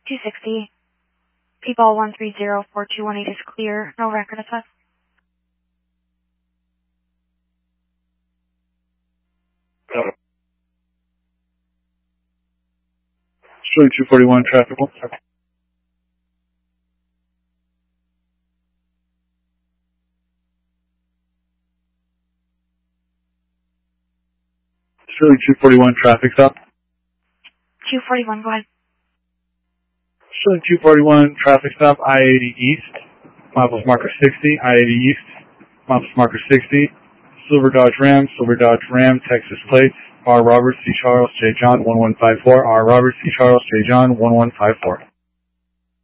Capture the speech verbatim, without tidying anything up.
two sixty. P-ball one three zero four two one eight is clear. No record of theft. Showing two forty-one traffic. Showing two forty-one traffic stop. two forty-one, go ahead. Showing two forty-one traffic stop, I eighty East, miles marker sixty, I eighty East, miles marker sixty, Silver Dodge Ram, Silver Dodge Ram, Texas plates, R. Roberts, C. Charles, J. John, one one five four, R. Roberts, C. Charles, J. John, one one five four.